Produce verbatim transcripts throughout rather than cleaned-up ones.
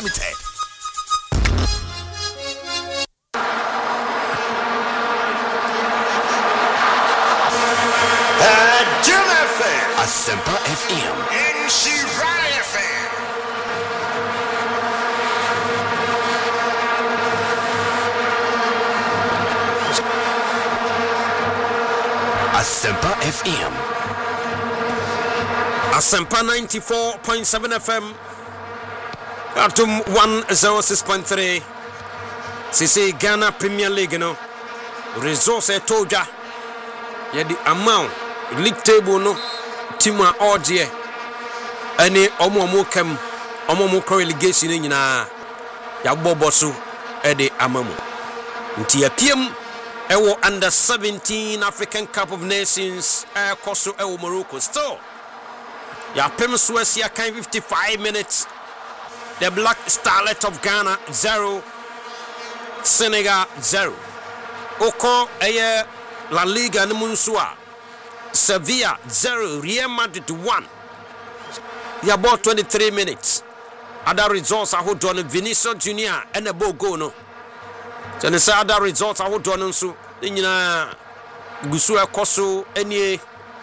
Limited. Asempa F M. And Shirai F M. Asempa F M. Asempa ninety-four point seven F M. Atum one oh six point three. Sisi Ghana Premier League no. Resource toja. Yedi amount league table no. Tima Odie any omo mo kem omo mo relegation nyina ya boboso e de amamu nti apiem ewo under seventeen African Cup of Nations e koso ewo Morocco still ya pem so asia kan fifty-five minutes the Black Starlet of Ghana zero Senegal zero oko eye La Liga no munsoa Sevilla zero, Real Madrid one. Ya about twenty-three minutes. Other results are hold on Vinicius Junior and a ball go no. So the other results are hold on so. Nina Gusua Koso Enye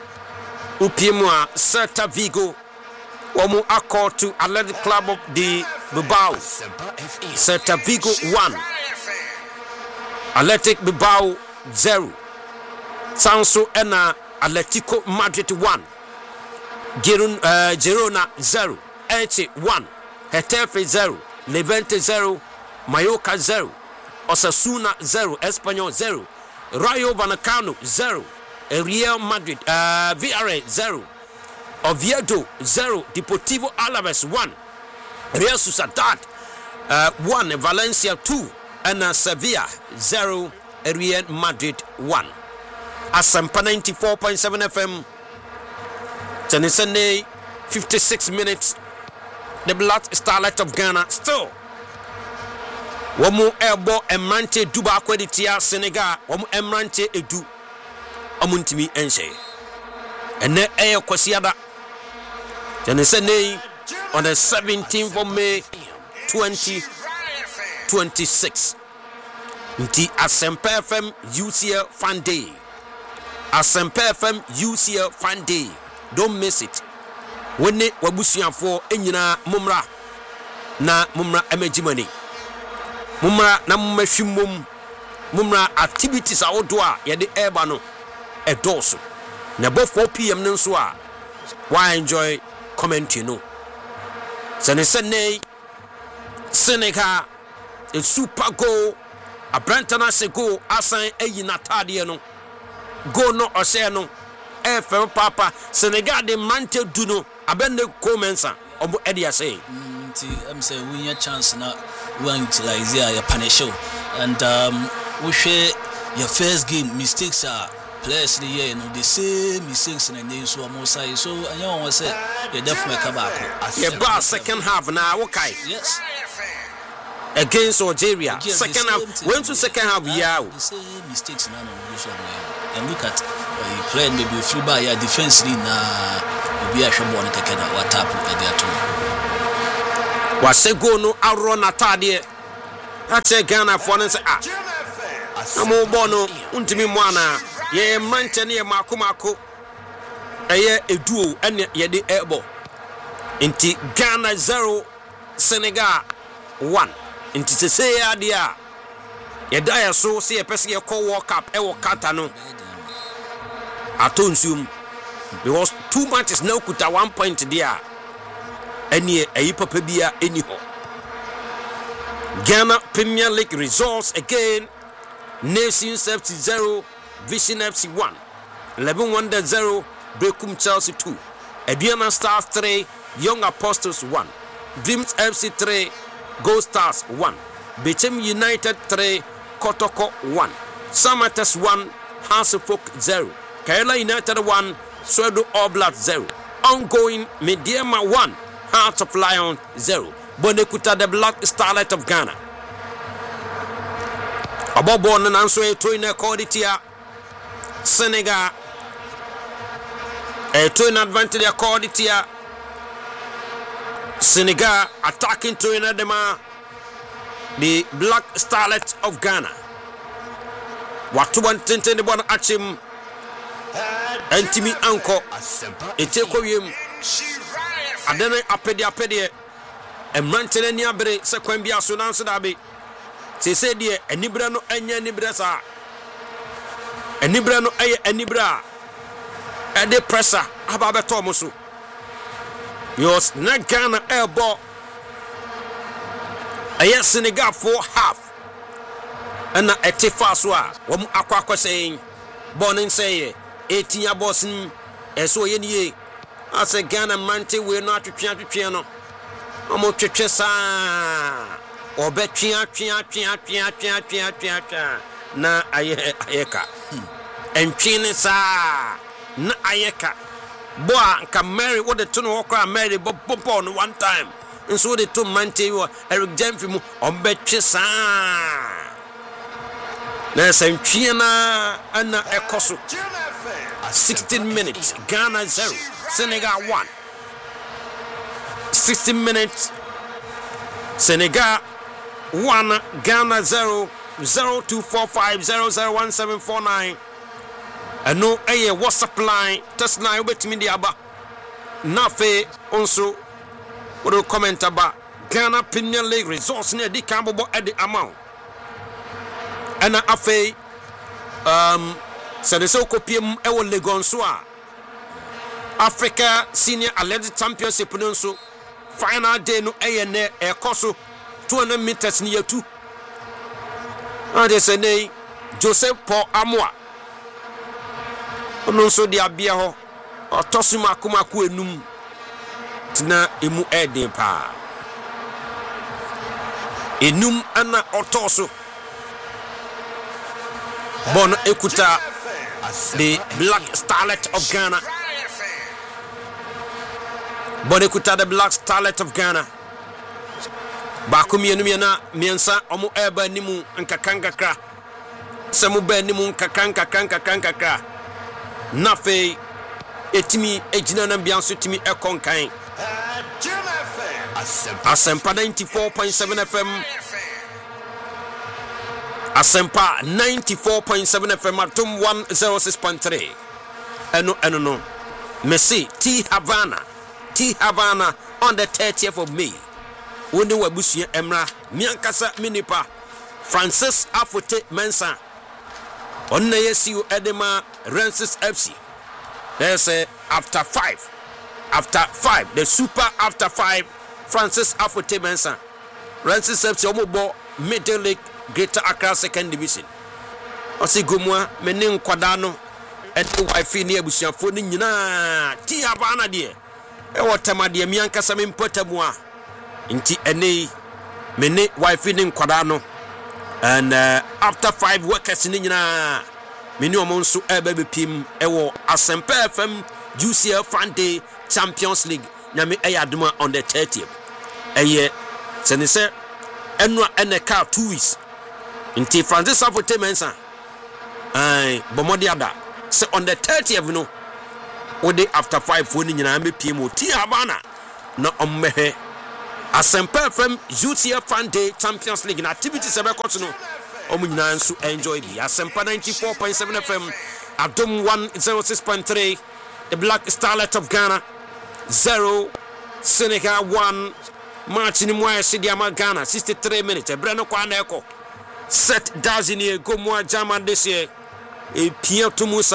Upiemwa Celta Vigo. Omu accord to Athletic Club of the Bilbao. Celta Vigo one. Athletic Bilbao zero. Sanso Ena Atletico Madrid one, Girona, uh, Girona zero, Elche one, Getafe zero, Levante zero, Mallorca zero, Osasuna zero, Espanyol zero, Rayo Vallecano zero, Real Madrid, uh, Villarreal zero, Oviedo zero, Deportivo Alaves one, Real Sociedad uh, one, Valencia two, and uh, Sevilla zero, Real Madrid one. Asempa ninety-four point seven F M. Sunday, fifty-six minutes. The Black Starlet of Ghana still. Wamu elbo emrante duba kweditia Senegal. Wamu emrante edu. Omuntimi enche. Ene eye kwasiada. Sunday on the seventeenth of May twenty twenty-six. Nti Asempa F M U C L Fan Day. Asempa F M U C L Fan Day. Don't miss it. Wene wabusuafo enyina mumra na mumra emejimani. Mumra na mumahwimom. Mumra activities awodo a ye de eba no edoso. Na bo four p m nso a why enjoy commenting no. Sene sene Senegal a super goal. A Brantana se goal asan eyina tade no. Go no ose no e fe papa Senegal de mante du no abende komensa obo e dia say nti am say we your chance na we utilize your punish and um we share your first game mistakes are players the year no the same mistakes na dey so am say so anyo won say you definitely come back yeah ba second half na wokai yes against Algeria again, second half went to second half yeah the same mistakes na no we so and look at uh, you play maybe a free by your defense in uh be a shabo na keke na watap e dey ato wa sego no arro na tade ate Ghana for no say ah amo bono untimi mu ana ye manche ne makomako eye eduo ene ye de ebo inti Ghana zero Senegal one inti se say ya dia ye da so say e pese ye call World Cup e wo kata no atonsum because two matches now kuta one point there any ayi papa bia any ho Ghana Premier League results again. Nations F C zero, Vision F C one, eleven Wonder zero, Bekum Chelsea two, Aduana Stars three, Young Apostles one, Dreams F C three, Gold Stars one, Bechem United three, Kotoko one, Samatas one, House of Folk zero, Kaila United one, Swedo Oblat zero, ongoing Mediama one, Heart of Lion zero, Bonekuta the Black Starlet of Ghana. Abobo na nso eto ina koditia Senegal eto ina advantage ya koditia Senegal attacking to Inadema, the Black Starlet of Ghana. Watuban Tintin the one Achim and Timmy Anko. Eteko Yim Adene Apedi Apedi and Mantene Niabre Sequembia Sunan Sadabi. Say said ye and Nibra no Enya Nibresa and Nibra no Aya and Nibra and the presser Ababa Tomosu. Yours not Ghana elbow. A yes Senegal for half. And a Tifaswa, Wom Aqua saying, born in say, eighteen year bossing, and so ye. I say Ghana Manti will not to piano piano. Amo Chesa or bet chia chia chia chia chia chia chia na ayeka. And Chinesa na ayeka. Boy can marry what the two walker marry but bump on one time. And so the two Manti were Eric Jemfimu on bet Chesa. Na Sanchiana and Ekosu. sixteen minutes, Ghana zero, Senegal one. sixteen minutes, Senegal one, Ghana zero, zero two four five zero zero one seven four nine. And no a WhatsApp line, test nine with me the Abba. Nafe also would comment about Ghana Premier League results near the Cambo at the amount. And a afe um said the so copium ewo Legonsoa Africa Senior Athletic Championship nso final day no eye e koso two hundred meters near two. And they say nay Joseph Paul Amoa ono so dia bia ho otosuma kuma ku enum tina emu eden pa enum ana otoso Bon Ekuta, the Black Starlet of Ghana. Bon Ekuta, the Black Starlet of Ghana. Bakumi Numiana, Miensa, Omu Eba Nimu, and Kakankakra. Samu Ben Nimu, Kakanka Kanka Kankakra. Nafe, Etimi, Ejina Biansu Timi Ekonkai. Asempa ninety-four point seven F M. Asempa ninety-four point seven F M Atum one oh six point three. Eno eno no. Messi T Havana. T Havana on the thirtieth of May. Woni wabusu emra miankasa minipa Francis Afote Mensa. Onna yesiu edema Rensis F C. They say after five. After five. The super after five. Francis Afote Mensa. Rensis F C omobo Middle League Greater Accra Second Division. Osi gomwa meni nkwada no e de wife ni abusuafo ni nyina ti abana de e wotama de miankasa me mpotamu a nti ene meni wife ni nkwada no and uh, after five workers ni nyina meni omo nso e ba bepim e wo Asempa F M U C L Friday Champions League nyame e yadoma on the thirtieth eye senese enwa eneka two weeks Inti Francis Afote Mensa. Ai bomodiada. So on the thirtieth no. Ode after five phone nyina me P M O T Havana na ommehe. Asempa F M U C L Friday Champions League na activities ebe koto no. Omu nyina nso enjoy bi. Asempa ninety-four point seven F M Adom one oh six point three. The Black Starlet of Ghana zero Senegal one. Match ni mwa Sidiama Ghana sixty-three minutes. Ebreno kwa na eko. Set Dazini Gomwa German this year. E Pierre Tumusa.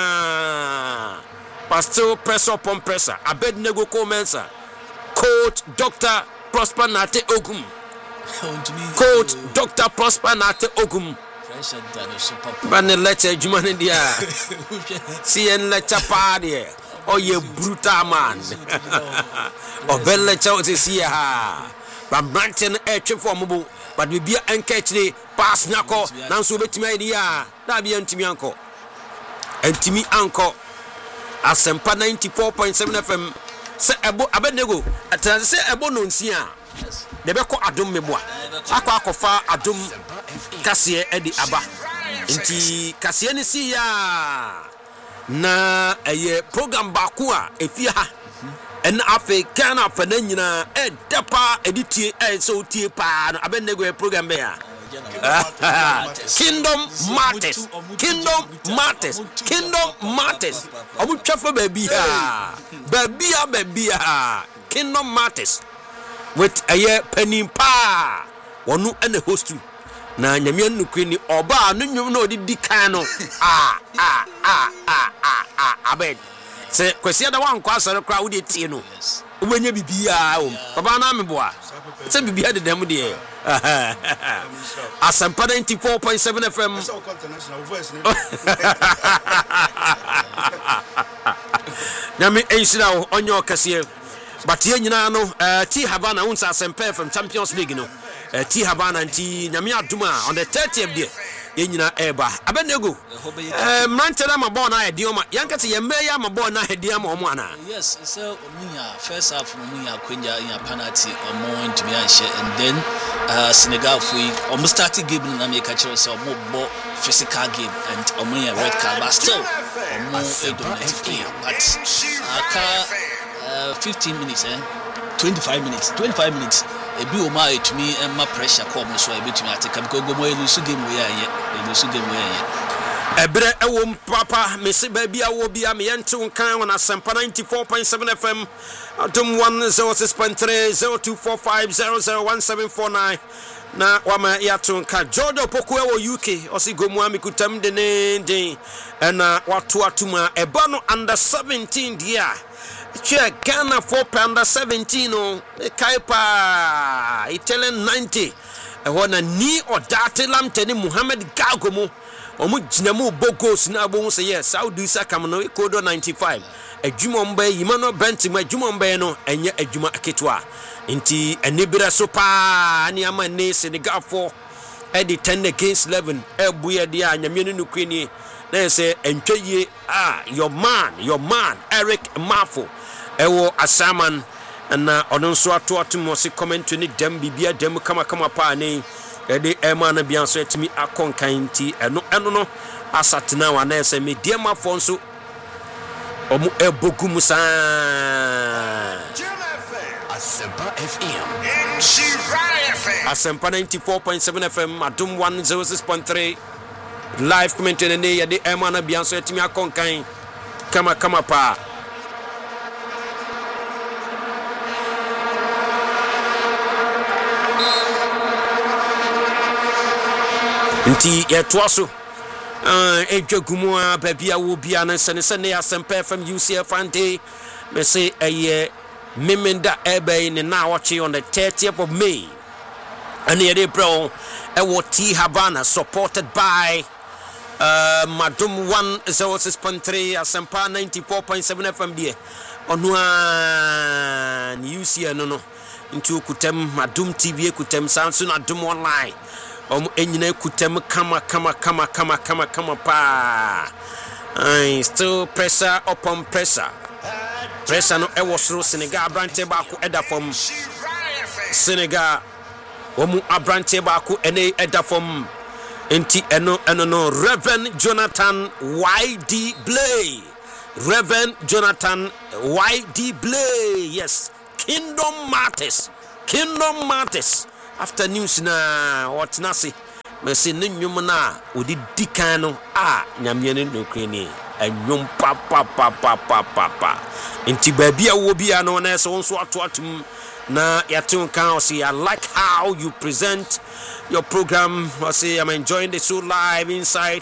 Pastor press up on presser. Abednego Comensa. Coach Doctor Prosper Nate Ogum. Coach Doctor Prosper Nate Ogum. Bane leche jumane dia. C N leche party. Oh ye brutal man. Oh ben leche o se see ha. But Branton e chef for mubu. But we be encouraged pass nyako na nso betimi idea na be ntimi anko ntimi anko Asempa ninety-four point seven F M se ebo Abednego atran se ebo no nsia de be ko adom meboa akwa akofa adom kase e di aba nti kase ne si ya na eye program ba ko a efia ha and afe Ghana for nyina e depa editie e so tie pa no abenego program be a Kingdom Matters Kingdom Matters Kingdom Matters omu twafo baby ha baby a baby ha Kingdom Matters with aye panim pa wonu ene host na nyame nukwe ni oba no nwum na odi dikan no ah ah ah ah ah abed se kwesi da wan kwa asore kra wo de tie no ubenya bibia o baba na meboa se bibia de dem de Asampa ninety-four point seven F M nyame enshira onyo kase but ye nyina no T Havana unsa Asampa F M Champions League no T Havana nti nyame aduma on the thirtieth day ye nyina eba abenego eh mantera ma ball na hedioma yankati ye meya ma ball na hediama omo ana. Yes, so omunya first half omunya kwenja in penalty omo ntumi anhye and then uh, Senegal fui omo start game na make catch so omo bo physical game and omunya red card but still omo dominate game but aka uh, fifteen minutes eh twenty-five minutes twenty-five minutes ebi o ma etumi emma pressure come so ebi tumi ateka because go mo lose game we aye lose game we aye ebre ewo papa mesi ba bia wo bia me yente nkan on Asampa ninety-four point seven F M atom one oh six point three zero two four five zero zero one seven four nine na wama yato nka Jodo Poku ewo U K osi gomu amikutam de ne den na watu atuma eba no under seventeen dia che Ghana for under seventeen no kaipa Italian ninety e wona ni odate lamteni Muhammad Gagomo omu jinamu bogos na abo say yes Saudi Sakam no kodo ninety-five adwuma mba yima no bentim adwuma mba no enye adwuma aketwa nti enibira so pa ni ama ne Senegal for edi ten against eleven ebuye dia anyame no kwani na say entwaye ah your man your man Eric Mafo ewo Asaman na ono nso ato ato si comment ni dem bibia dem kama kama pa ne ede ema na bia so etimi akonkan ti eno eno no asatena wa na ese media mafo nso omu ebogum sa Asampa F M Shira F M Asampa ninety-four point seven F M adum one oh six point three live comment ne ne ede ema na bia so etimi akonkan kama kama pa nti yetwaso eh edwagumu a babia wo bia na sene sene Asampa F M U C F ante me say eye memenda ebe ne na watch on the thirtieth of May and here bro e wo T Havana supported by uh Madum one oh six point three Asampa ninety-four point seven F M die onu an U C no no nti okutem Madum T V okutem Samsung Adum online om enyina kutem kama kama kama kama kama kama pa I still pressure upon pressure pressure no e wosro Senegal abrante ba ko eda from Senegal omu abrante ba ko ene eda from enti eno eno no Reverend Jonathan Y D Blay Reverend Jonathan Y D Blay yes Kingdom Matters Kingdom Matters after news na what nasi me se nnwum na odi dikan no a nyame ne nokweni enwum pa pa pa pa pa pa enti babia wo bia no na so nso ato atum na yatin kan say I like how you present your program. I say I'm enjoying the show live inside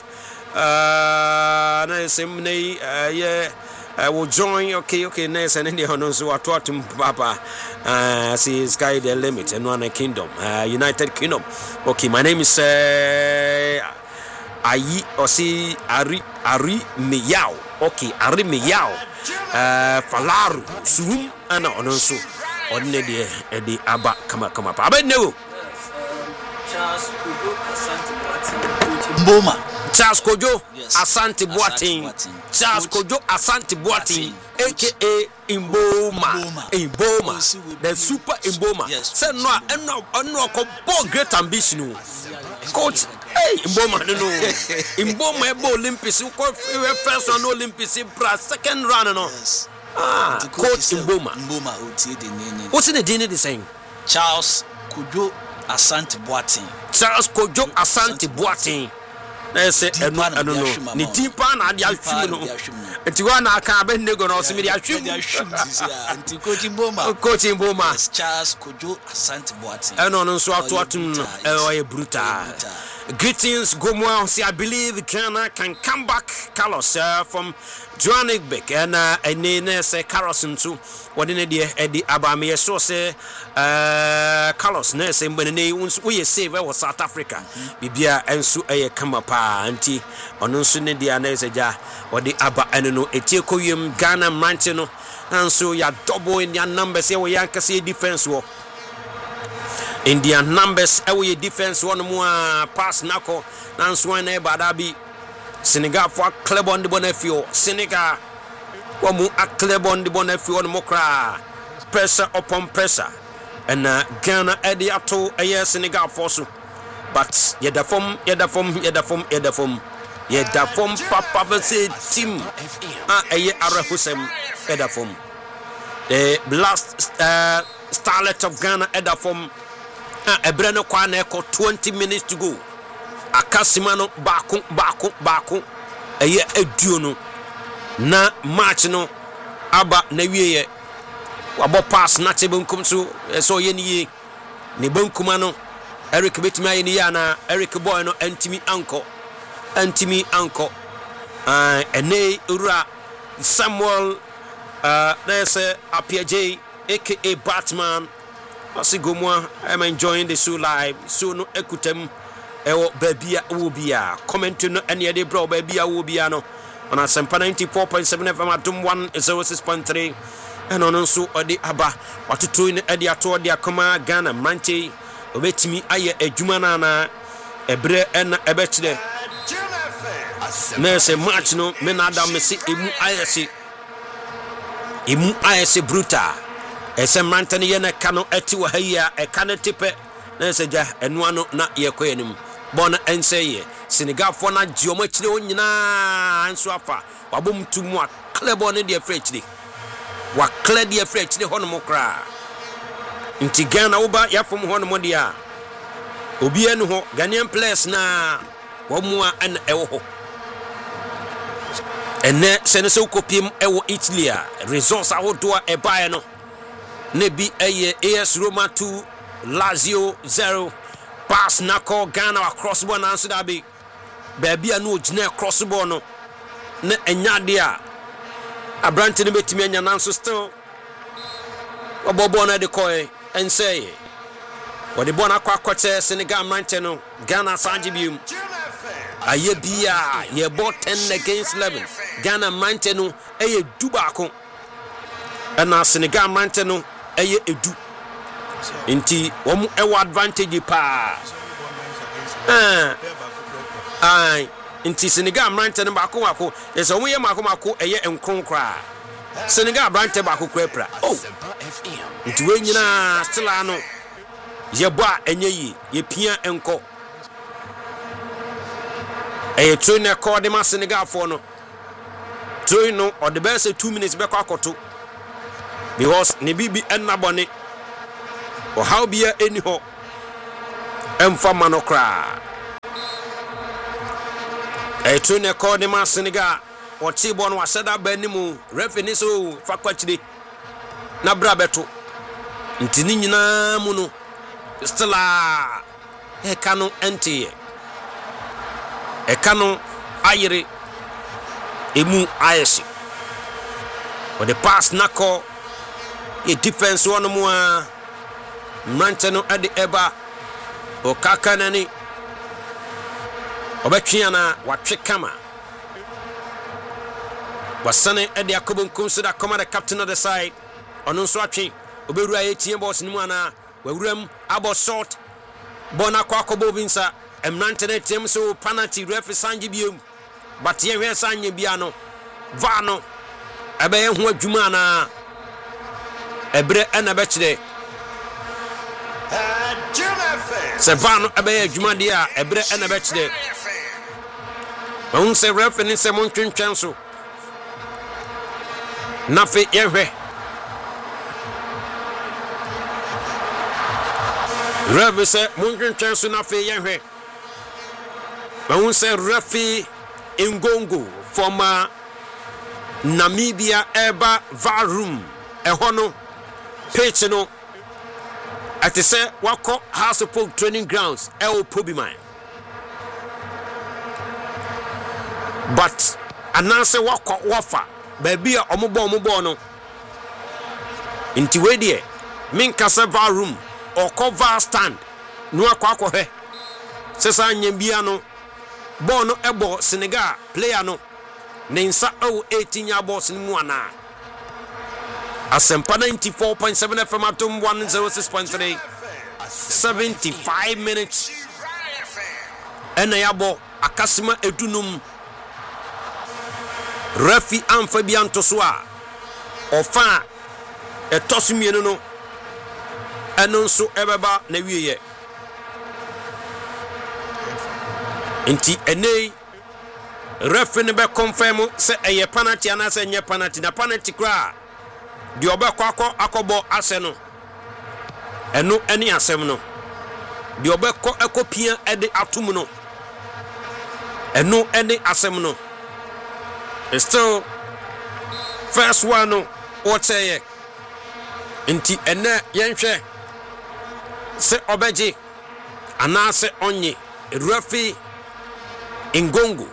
uh na say me uh, yeah I will join. Okay, okay, nice. And then the honors who are taught him, Papa. Uh, see, sky the limit and one kingdom, uh, United Kingdom. Okay, my name is uh, Ayi Osi Ari Ari Miyao. Okay, Ari Miyao. Uh, Falaru Sum and also ordinary the Abba Kama Kama. Abba no. Charles Kojo Asante Mboma. Charles Kojo yes. Asante Boateng. Charles Kojo Asante Boateng, aka Mboma. Mboma. The super Mboma. Say no, no, no, no, great ambition. Coach, hey, Mboma, no, no. Mboma, Olympics. First on Olympics, second round, no. Ah, Coach Mboma. Mboma utie the name. What's the name the same? Charles Kojo Asante Boateng. Charles Kojo Asante Boateng. Na say eno eno no. Ni timpa na dia hwim no. Enti wa na aka be nego no so me dia hwim. Dia hwim sisi a. Enti Coach Mboma. Coach Mboma. Charles Kojo Asante Boateng. Eno no so ato atum no. E o brutal. Greetings, Gomwa. See, I believe Ghana can come back. Carlos uh, from Johannesburg and uh, and say Carlos into what in the Eddie Abami so say uh Carlos ne say when ne we save was South Africa. Bibia ensu eye kama pa anti ono nso ne dia na say ja what the aba eno no etie koyem Ghana mranche no anso ya double in their numbers here we yanka say defense wo. Indian numbers away defense one more pass nako nanso one e badabi Senegal for club on the bonefio Senegal one more a club on the bonefio on mokra pressure upon pressure and uh, Ghana ediato a year Senegal force but yeda form yeda form yeda form yeda form yeda form papa say team ah a year arahusem yeda form the last uh, starlet of Ghana yeda form Ebreno kwa na eko twenty minutes to go. Akasima no baako baako baako eye aduo no na match no aba na wieye wabo pass na te benkum so so ye ni ni benkuma no Eric betimi aye ni ya na Eric boy no antimi anko antimi anko ah ene ura Samuel uh na say Apiaje aka Batman. Asigomwa, I'm enjoying the show live. So no ekutem ewo babia wobia. Comment no any day bro babia wobia no. On Asempa ninety-four point seven F M atum one oh six point three. And on also odi aba watutu in edi ato odi akoma Ghana mranche obetimi aye adwuma na na ebre en ebetire. Na se match no me na adam me se emu ayese. Emu ayese brutal. Ese mantani ye na kano eti wa haya e kano tipe na seja enu ano na ye koyenim bona enseye Senegal fo na jioma chire onyina anso afa wabom tumu a klebo ne de frechire wa kle de frechire hono mokra nti Ghana wo ba yafom hono mo dia obi enu ho Ghanaian players na wo mu a en ewo ho enne senese ukopiem ewo Italy a resource ahodo e bae no Nebi eye A S Roma two Lazio zero pass nako Ghana across ball na answer that be baby anu ogina cross ball no na enya dia abrante ne betimi anya nanso still obobo na de koy and say what the ball na kwa kwache Senegal mante no Ghana sanji bium aye bia ye ball ten against eleven Ghana mante no eye dubako and Senegal mante no eye edu inti wom ewa advantage pa ah ai inti Senegal mrante no bako wako eso mo ye mako mako eye enkronkra Senegal mrante bako kwapra oh inti we nyina stila no ye ba enye yi ye pia enko eye train ko de ma Senegal for no train no or the best two minutes be kwa akoto because ne bibi enabone or how be any ho emfa manokra e tune call the man Senegal or Tibon was said that benimu reference so fakwachide na bra beto ntini nyina mu no still a e kanu ente e kanu ayire emu ayesi or the pass nako a defense one more Manteno at the Eba or Kakanani Obekiana Wachikama was sunny at the Akubun Kunsida come the captain of the side on Unswachi Ubera eighteen boss Numana where Rem Abo Salt Bona Kwako Bobinsa and Mantene Timso Panati Refi Sanjibium but here Sanji Biano Vano Abe Jumana Ebre and a betchde Savano Abe Jumadia, Ebre and a betchde. Don't say reference a mountain chancel. nafe yehwe rev se mundwentwen so nafe yehwe ma hu se Refi Ngongo former Namibia Eba Varum ehono pitch no ati se wako House of Folk training grounds el Pobiman but anase wako wafa baby a omobo omobo no nti we de minka se Varum or cover stand no akwa akwa se sa nyambia no ball no ebo Senegal player no ne nsa o eighteen year boss ni mu ana Asempa ninety-four point seven F M atom one oh six point three seventy-five minutes ena yabo akasima edunum Refi Amfabian Tosua ofa etosumienu no eno nso ebeba na wiye nti enei Refi ne be confirm se eye penalty ana se nye penalty na penalty kra di obekwa akọ akobo ase no eno eni asem no di obekọ ekopia ede atum no eno eni asem no still first one no what say nti ene yenhwe se obeji ana se onye Refi Ngongo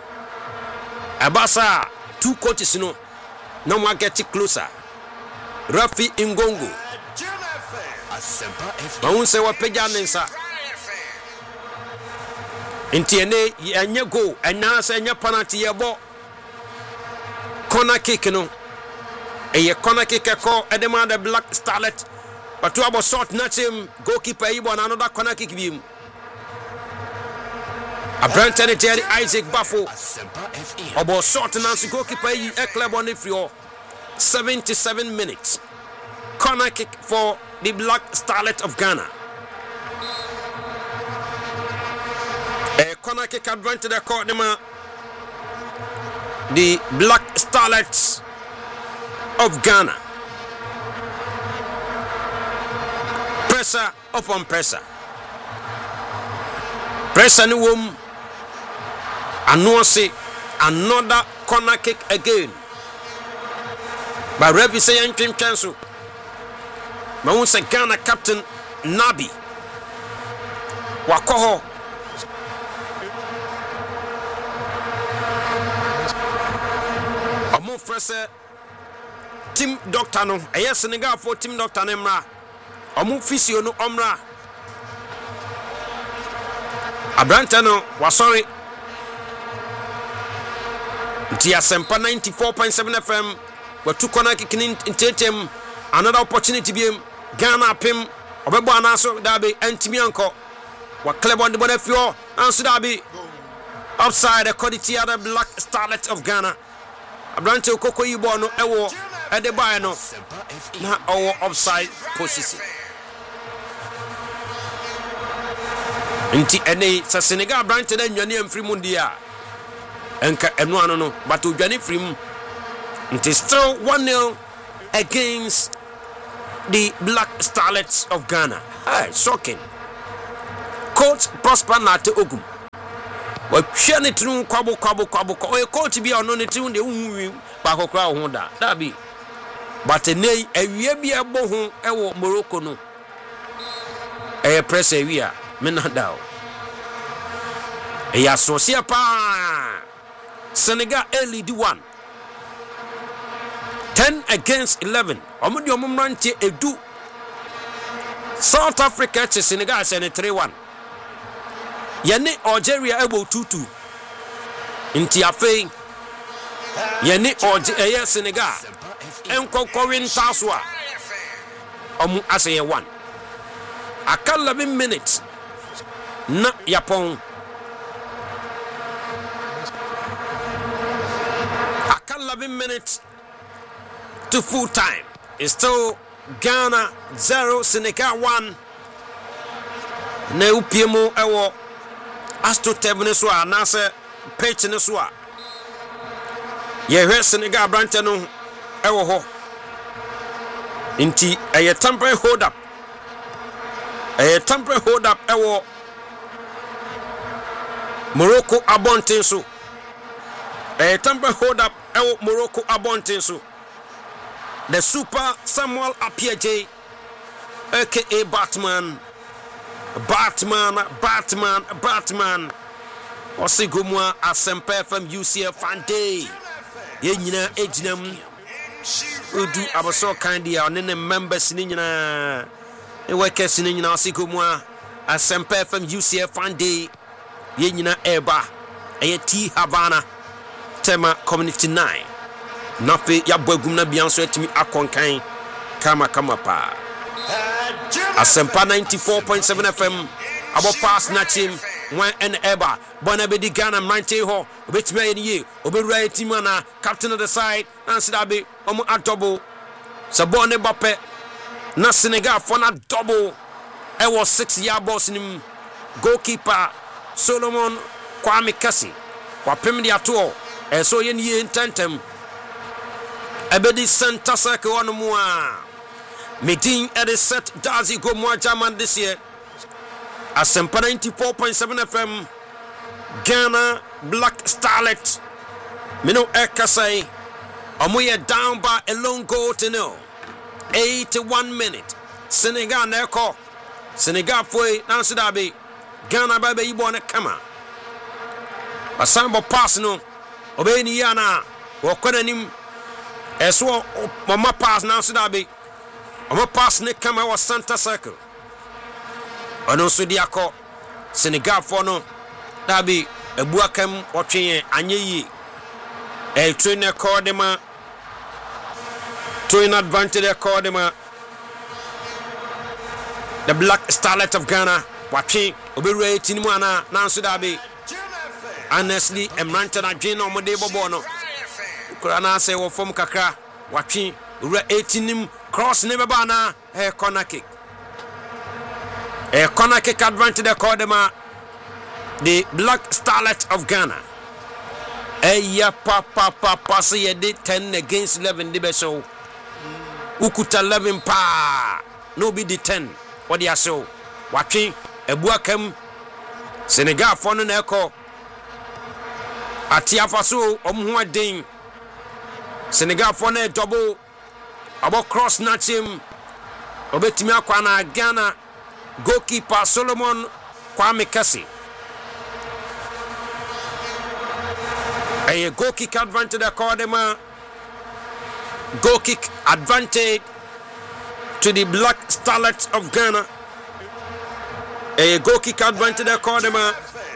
abasa two coaches no no more get closer Refi Ngongo ba won se wa peja nensa nti ene anye go ena se anya penalty yebo corner kick no eye corner kick ko edema the Black Starlet but to about shot natim goalkeeper yibo na another corner kick bim Abranten Jerry Isaac Bafo about shot nancy goalkeeper yi e club on ifrio seventy-seven minutes corner kick for the Black Starlet of Ghana. A corner kick advantage the court the Black Starlets of Ghana. Pressure upon pressure. Pressure no wom. Announce another corner kick again. By Revi say entry cancel. Ma won say Ghana captain Nabi Wakoho Amo frese team doctor no eye Senegal for team doctor no mra Amo physio no omra Abranta no wa sorry Nti Asempa ninety-four point seven F M we two corner kick in tetem another opportunity be Ghana pim obebo anaso dabi entimi anko wa club on the bonefio anso dabi upside according to the Black Starlet of Ghana Abrante Okoko yibo no ewo ede bae no na owo upside position nti ene sa Senegal Abrante da nwane amfiri mu dia enka enu ano no but odwane firi mu nti still one nil against the Black Starlets of Ghana. Hey, shocking. Coach Prosper Nate Ogum. What shani tru kwabo kwabo kwabo ko e coach bi ono ne tru de unwi ba kokra ho da. Da bi. But nei awie bi ebo ho e wo Morocco no. E press awie a me na da o. E ya sosia pa. Senegal early di one. ten against eleven. Omudi omumrantie edu. South Africa to Senegal sene three one. Yene Algeria ebo two two. Inti afei. Yene Algeria Senegal. Enko kowin taswa. Omu aseye one. Aka eleven minutes. Na Yapon. Aka eleven minutes to full time. It's still Ghana zero, Senegal one. Ne upiemo ewo Asto Tevneswa Nasa Pech Neswa. Ye heard Senegal Brantano ɛwɔ hɔ nti ɛyɛ temporary hold up ɛyɛ temporary hold up ɛwɔ Morocco abɔnten so ɛyɛ temporary hold up ɛwɔ Morocco abɔnten so the Super Samuel Appiagyei aka Batman Batman Batman Batman Osigumwa Asempa F M U C F Fande yenyina ejinam odu abaso kandi a ne members ni nyina e workers ni nyina Osigumwa Asempa F M U C F Fande yenyina eba eye T Havana tema community nine nafe yabagum na bianso etimi akonkan kama kama pa Asempa ninety-four point seven F M abo pass na team one and eba bona be di Ghana ninety ho obetimi ayeni obewura team na captain of the side and sidabe omo a double sabone bape na Senegal for na double e was six yard boss nim goalkeeper Solomon Kwame Kasi wapem di ato e so yeni intentem ebedi center circle one mo a meeting at the set Dazi go more German this year. Asempa ninety-four point seven F M Ghana Black Starlet Mino Ekasai Omoye down by a long goal to no eighty-one minute Senegal neko Senegal foi Nancy Dabi Ghana baby ibone kama Asambo pass no obeni yana wokonanim eso mama pass Nancy Dabi Omo pass ne kama was center circle. Ono so diako Senegal for no dabi ebuakam otwen anyeyi e trainer cordema to in advantage cordema the Black Starlet of Ghana watwen oberu etinimu ana nanso dabi honestly emranta na dwen no mode bobo no kura na say wo fom kakra watwen ura etinim cross never bana a corner kick. A corner kick advantage the Cordema, the Black Starlet of Ghana. A ya papa papa say did ten against eleven the beso. Ukuta eleven pa no be the ten. What they are so watching a buakem Senegal for an echo. Atiafaso omwa ding Senegal for a double. About cross snatch him obetimi akwa na Ghana goalkeeper Solomon Kwame Kasi a goal kick advantage Cordema goal kick advantage to the Black Starlet of Ghana a goal kick advantage Cordema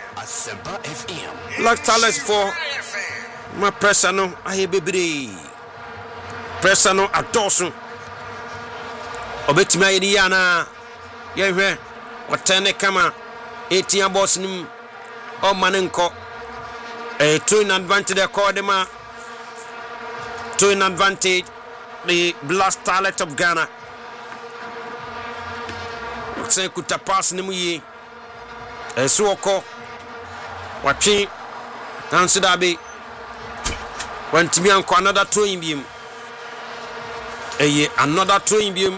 Black Starlet for my personal I baby Presano atosu obetimi ayidi yana yehwe watene kama eighteen boss nim o manenko e to in advantage Cordema to in advantage the Black Starlet of Ghana say kuta pass nim yi e so oko watwe nanso dabe wantimi anko another throw in bim Eye another throwing beam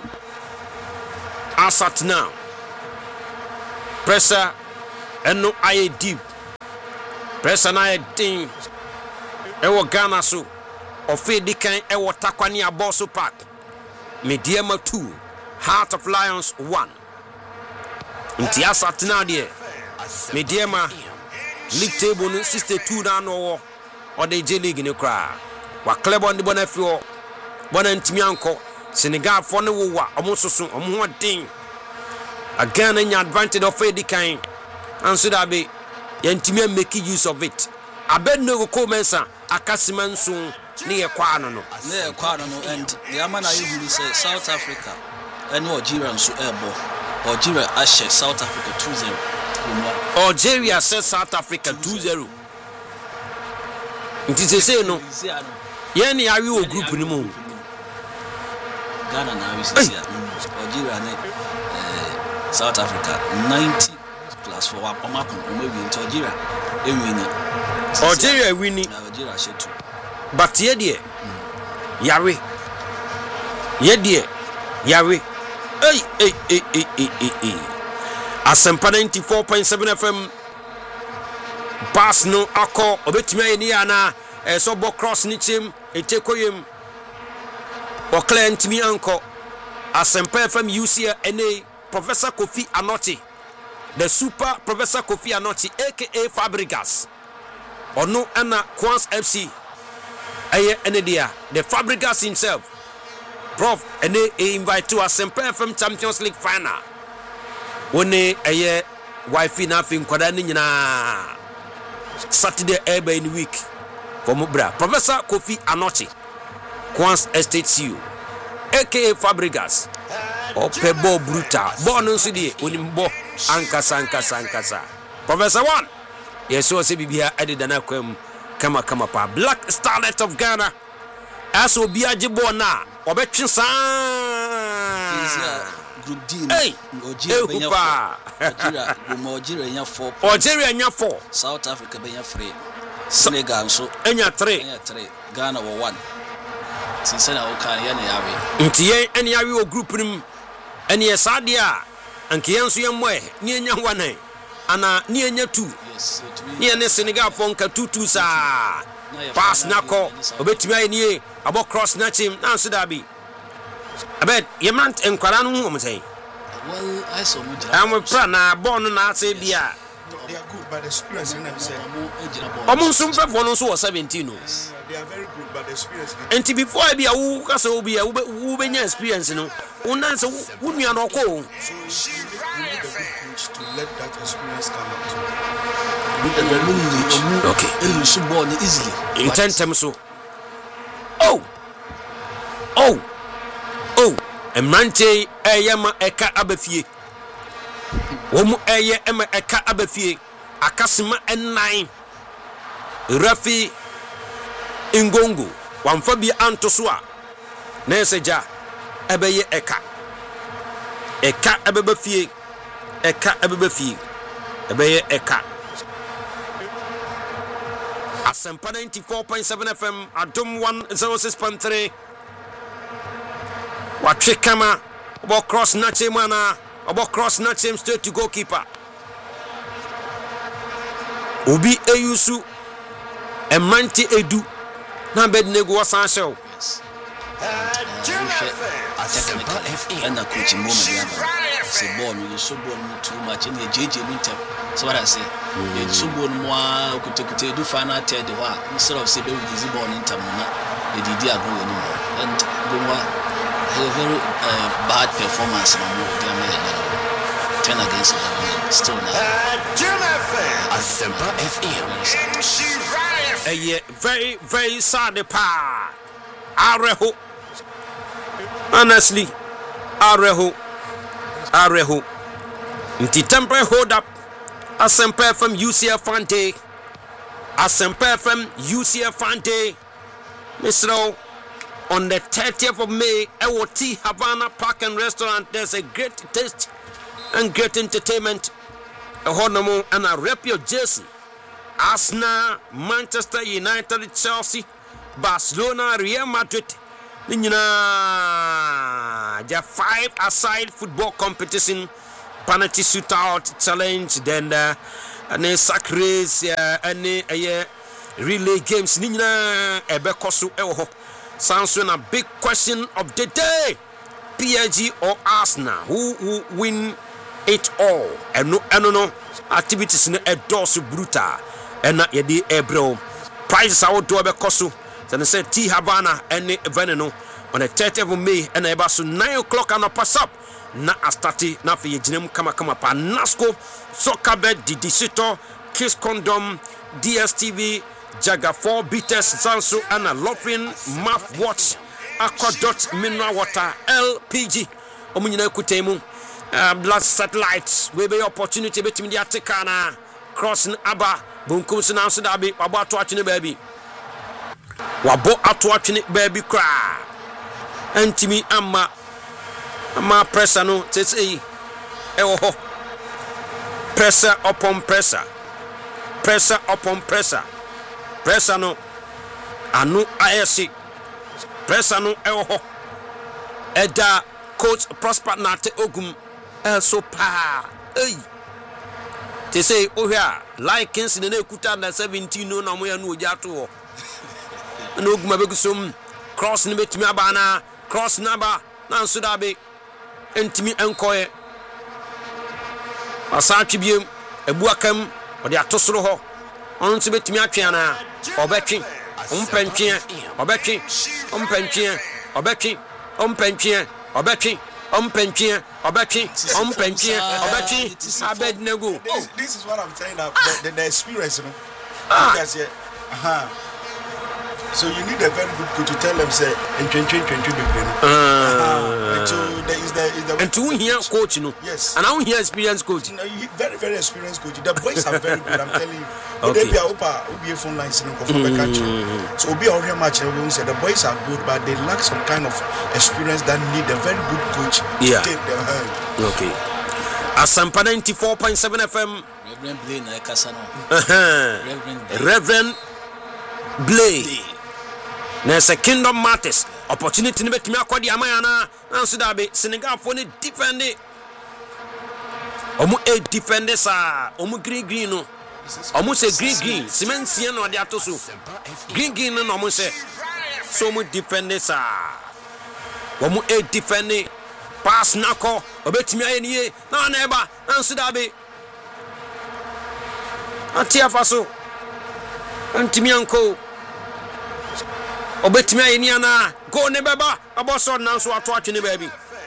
asat now pressure and no aye deep pressure na thing ewo Ghana so ofedi kan ewo takwani aboso park Mediama two Heart of Lions one nti asat now there Mediama league table no sixty-two na no or the J League ne kra wa club on the bonafio Bona ntimi anko Senegal for no wa omo soso omo ho den again anya advantage of edi kan anso da be yantimi make use of it abedno ko mensa akasima nso ne ye kwa no no ne ye kwa no no and the amana you say South Africa and Algeria nso ebo Algeria ashe South Africa two zero Algeria says South Africa two zero nti se say no ye ne awi o group ni mu Ghana now is here. Algeria and South Africa ninety plus for one. Maybe in Algeria, they winning. Algeria winning. Algeria should too. But here, dear, Yari, Yedie Yawe hey hey hey hey hey hey Asempa ninety-four point seven F M pass no akọ obetimi ayeni ana eso bo cross ni chim etekoyem o client mi anko Asempa F M U C N A Professor Kofi Anoti, the super Professor Kofi Anoti aka Fabregas ono ana Kwans F C aye enedia the Fabregas himself Prof and they invite to Asempa F M Champions League final. One aye wife nothing kwadani nyina Saturday ebe in week for Mubra. Professor Kofi Anoti, Kwans Estate C U, aka Fabregas. Ope bo brutal. Bo no sidi onimbo ankasa ankasa ankasa. Professor one. Yes, so se bibia edidana kwem kama kama pa Black Starlet of Ghana. Aso bia jibo na obetwe saa group D hey Nigeria Nigeria nya four Nigeria nya four South Africa benya three Senegal so enya three enya three Ghana were one since na o kan ya na yawe nti yen ene yawe o group nim ene yesade a anke yen so yemwe ni enya one ana ni enya two yes ni ene Senegal fon ka two two sa pass nako obetimi ayeni abo cross na chim na so da bi abet yemant enkwara no ho say well I saw me am pra na born na say bia they are good, but the experience in them say omo sum fe for no so seventeen no they are very good, but the experience and before bia wo ka so bia wo be nya experience no una so wo nua no ko so you need a good coach to let that experience come out. okay you should born easily in tentem so oh oh oh emrante eyema eka abafie womu eye ema eka abafie akasima ennan Rafi Ingongo wamfa bi antoso a na eseja ebeye eka eka ababafie eka ababafie ebeye eka Asempa ninety-four point seven F M Adom one oh six point three watwe kama obo cross na chemana obo cross na chem straight to goalkeeper obi eyusu emanti edu na bednego wasan show Asempa F M and the coach moment say ball you so ball too much in the J J Winter. So what I say, you so ball more could do final third one instead of say baby busy ball in Tamuna, the D D are going anymore. And go a very uh, bad performance in the ten against eleven still now. Asempa F M a very very sad pa areho honestly areho areho nti temper hold up Asempa F M U C F Fante Asempa F M U C F Fante Misro on the thirtieth of May at T Havana Park and Restaurant. There's a great taste and great entertainment a honomo and a rep your jersey Arsenal, Manchester United, Chelsea, Barcelona, Real Madrid. Nina, the five aside football competition, penalty shootout challenge, then uh, and a sack race, uh, and a relay games. Nina, Ebekosu Eho. Sounds a big question of the day: P S G or Arsenal? Who will win it all? And no, and no activities in a dorsal brutal. And not yet the ebro prizes out to Ebekosu. Then said T Havana and Veneno on the thirtieth of May and about nine o'clock and pass up. Na astati na fi jinem kama kama pa Nasco soccer bed the Disito Kiss Condom D S T V Jaga four Bitters Zansu and a Lopin Map Watch Aquadot Mineral Water L P G Omunyina Kutemu blood satellites we be opportunity between the Atikana crossing Aba Bunkum Sinansu Dabi Wabo to watching baby Wabo at watching baby cry and Timmy Amma Amma pressure no say eh pressure upon pressure pressure upon pressure pressure no anu ayesi pressure no eh Eda coach Prosper Nate Ogum so pa hey they say oh here like Kings in the kuta na seventeen no na mo ya no oja to no Ogum abegusum cross ni betimi abana cross number na nso da be entimi enkoye asa twibiem ebuakam ode atosoro ho on nso betimi atwe ana obetwe ompentwe obetwe ompentwe obetwe ompentwe obetwe ompentwe obetwe ompentwe obetwe abednego. This, this is what I'm saying that ah. the, the, the experience, you know. Ah. Because yeah, uh-huh. So you need a very good coach to tell them say in twenty twenty twenty. Uh, and so there is the is the and to hear coach, you know. Yes. And I don't hear experienced coach. You know, very very experienced coach. The boys are very good. I'm telling you. Okay. They be a opa, be a phone line sitting for the country. So be a real match. And we say the boys are good, but they lack some kind of experience that need a very good coach yeah. to take their hand. Okay. Asampa ninety-four point seven F M. Reverend Blaine na Kasano. Uh-huh. Reverend Blaine. There's a Kingdom Matters opportunity to make me acquire the Amayana and Sudabe Senegal for the defender. Omu a defender, sir. Omu green green no. Omu say green green. Cement Sian or the Atosu. Green green no Omu say. So mu defender, sir. Omu a defender. Pass nako. Obetimi ayeniye. Na neba and Sudabe. Atia faso. Antimi anko. Obetimi ayeniana go ne beba aboso na so ato atwe ne baby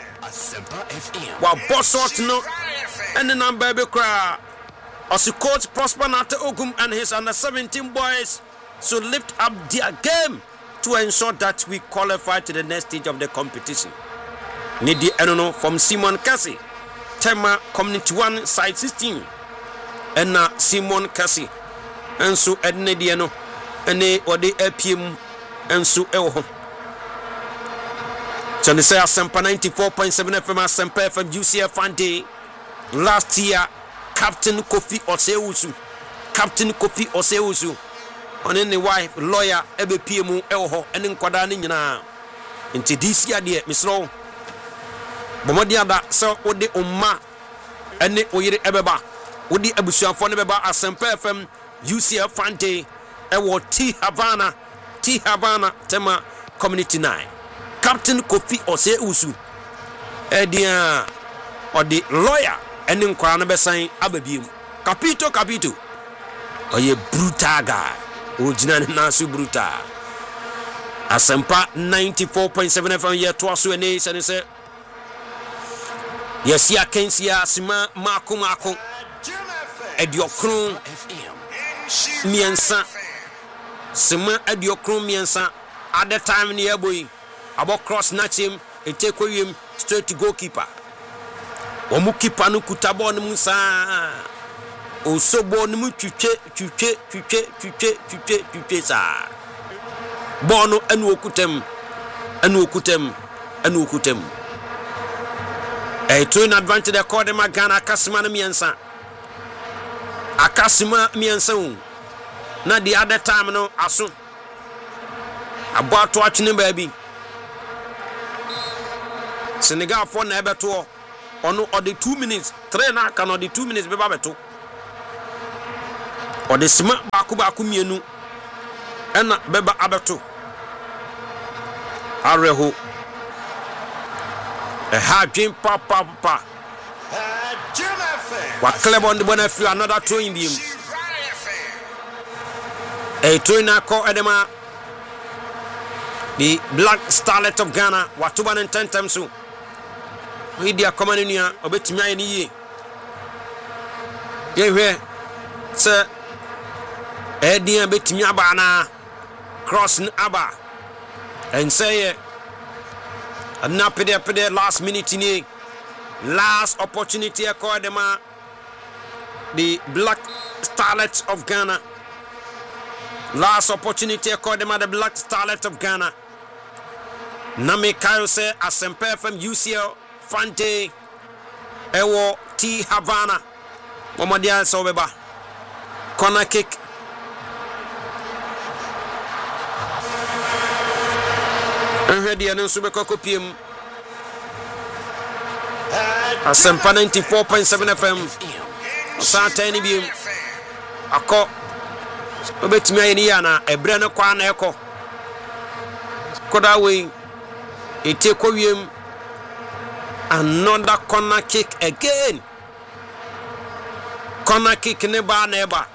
wa boso no and the number be cry as coach Prosper Nate Ogum and his under seventeen boys so lift up their game to ensure that we qualify to the next stage of the competition. Nidi enono from Simon Cassie Tema Community one side sixteen and na Simon Cassie and so edne di eno ene ode apm and so elho. So they say Asampa ninety-four point seven F M Asampa F M U C F Fante. Last year, Captain Kofi Osewusu. Captain Kofi Osewusu. On any wife, lawyer, ebe P M elho, and in Kwadani nyina. Into this year, dear Miss Low. Bomodia da so ode umma ene oyire ebeba. Odi abusuafo ne beba Asampa F M U C F Fante. Ewo T Havana. T Havana Tema Community nine. Captain Kofi Osewusu. Edia or the lawyer and in Kwana Besan Ababim. Capito Capito. Or ye brutal guy. Original Nasu brutal. Asampa ninety-four point seven F M year twasu and ace and say yes, ya Kensia Sima Marco Marco Ediokron Miensa Sima Ediokron Miensa at the time near boy about cross snatch him and take him straight to goalkeeper. Omu keeper no kutabo no musa osobo no mu twitwe twitwe twitwe twitwe twitwe twitwe sa bono anu okutem anu okutem anu okutem eh to in advantage the call them Ghana Akasima no miensa Akasima miensa un na the other time no aso about watching baby Senegal for na ebeto ono or the two minutes three na can or the two minutes be babeto or the sma baku baku mienu ena beba abeto areho a hard dream papa papa wa club on the bona feel another throw in him a trainer call edema the Black Starlet of Ghana what two and ten times so we dia komania obetimi ayeni ye ye hwe se edia betimi aba na cross aba and say na pede pede last minute ni last opportunity call them the Black Starlet of Ghana last opportunity call them the Black Starlet of Ghana Name Kayo say Asampa F M U C L Fante Ewo T Havana Momadia Sobeba corner kick and ready and Subeko Copium Asempa ninety-four point seven F M. Santa ni bi akọ obetumi ayeni ya na ebre ne kwa na ekọ koda we ete ko wiem another corner kick again. Corner kick ne ba na eba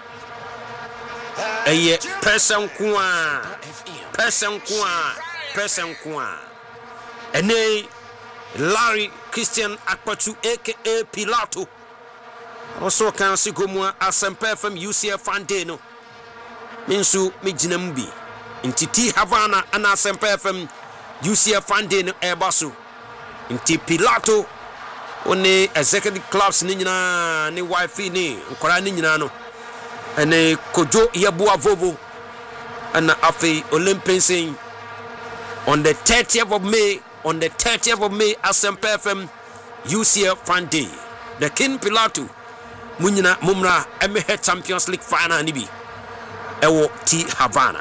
eye person kwa person kwa person kwa ene Larry Christian Akpatu aka Pilato also can see Gomwa Asempa from U C F Fandeno Minsu Mijinambi Inti T Havana and Asempa from U C F Fandeno Airbasu Inti Pilato one executive clubs Nina ni wife ni Nkora Nina no ene Kojo Yabua Vovo and Afi Olympians on the thirtieth of May on the thirtieth of May Asempa F M U C F Fan Day. The King Pilato Munyina Mumra M H Champions League final nibi Ewo T Havana.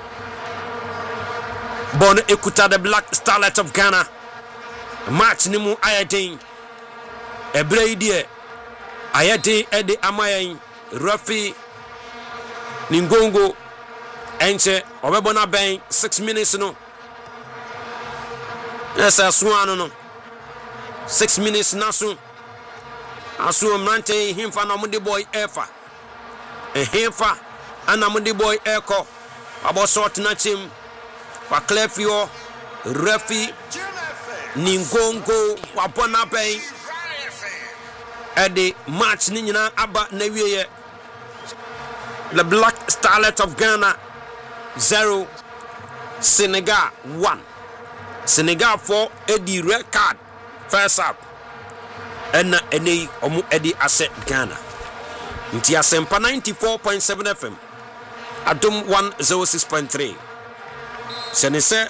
Bon Ekuta the Black Starlet of Ghana. Match nimu ayadin. Ebre idie ayadin ede amayen Rafi Ningongo enche obebona ben six minutes no. Yes, Aswano no. Six minutes nasu. Asu mrante himfa na mundi boy efa. E himfa ana mundi boy eko. Abo sort na chim. Wa Clefio Refi Ningongo wa bona ben. Ede match ni nyina aba na wiye. The Black Starlet of Ghana zero Senegal one. Senegal four Eddie red card first up and any omu Eddie asset Ghana Nti Asempa ninety-four point seven F M Adum one oh six point three Senese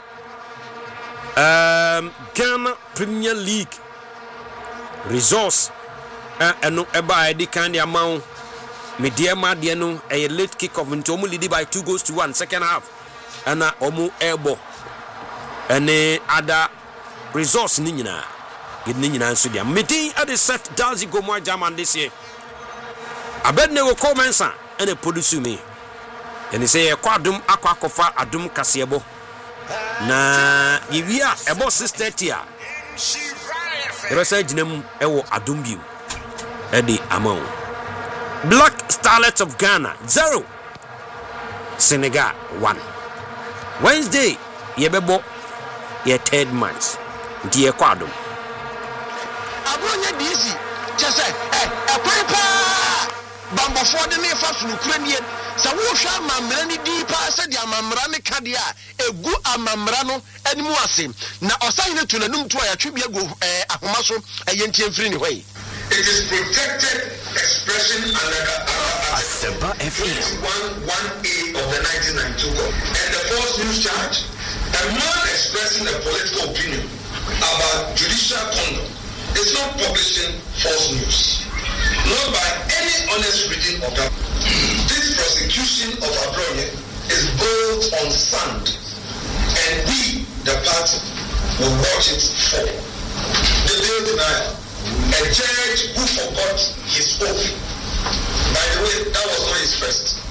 um, Ghana Premier League resource eno eba Eddie kandi amount media madia no a late kick off into omu lead by two goals to one second half and omu elbow any other resource ni nyina gid ni nyina nso dia meeting at the set Dazi Gomwa German this year abedne wo commensa ene produce me ene say kwadum akwa akofa adum kasebo na yewia ebo six thirty a resa ginam ewo adum biu edi amount Black Starlet of Ghana zero Senegal one Wednesday yebebo ye third match die kwado abonya disi chese eh ekwepa bambo for de me fa sunu kuranie sa wo hwa amamra ni di pa se de amamra ne kade a egu amamra no animu ase na osahine to nanum to ya twebia go eh ahoma so ayentie mfiri ni hwai. It is protected expression under Asempa F M one A of the nineteen ninety-two Code. And the false news charge, a man expressing a political opinion about judicial conduct is not publishing false news, not by any honest reading of that. This prosecution of Abronia is built on sand, and we, the party, will watch it fall. The bill denial. A judge who forgot his oath. By the way, that was not his first.